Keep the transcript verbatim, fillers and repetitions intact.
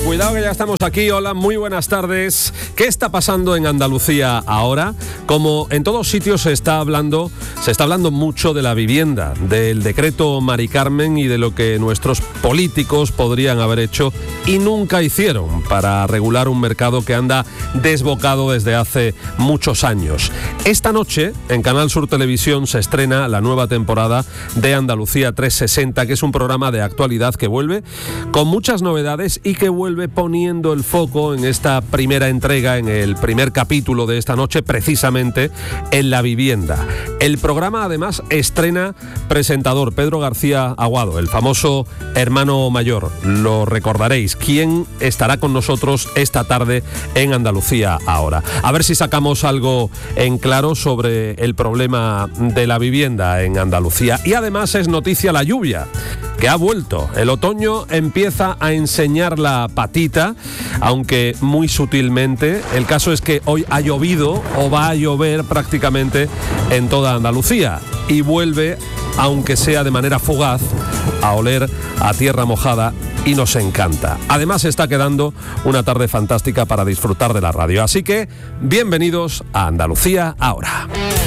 Cuidado que ya estamos aquí. Hola, muy buenas tardes. ¿Qué está pasando en Andalucía ahora? Como en todos sitios se está hablando, se está hablando mucho de la vivienda, del decreto Mari Carmen y de lo que nuestros políticos podrían haber hecho y nunca hicieron para regular un mercado que anda desbocado desde hace muchos años. Esta noche en Canal Sur Televisión se estrena la nueva temporada de Andalucía trescientos sesenta, que es un programa de actualidad que vuelve con muchas novedades y que vuelve poniendo el foco en esta primera entrega, en el primer capítulo de esta noche, precisamente en la vivienda. El programa además estrena presentador, Pedro García Aguado, el famoso hermano mayor, lo recordaréis. ¿Quién estará con nosotros esta tarde en Andalucía ahora? A ver si sacamos algo en claro sobre el problema de la vivienda en Andalucía. Y además es noticia la lluvia, que ha vuelto. El otoño empieza a enseñar la patita, aunque muy sutilmente. El caso es que hoy ha llovido o va a llover prácticamente en toda Andalucía y vuelve, aunque sea de manera fugaz, a oler a tierra mojada y nos encanta. Además está quedando una tarde fantástica para disfrutar de la radio. Así que bienvenidos a Andalucía ahora.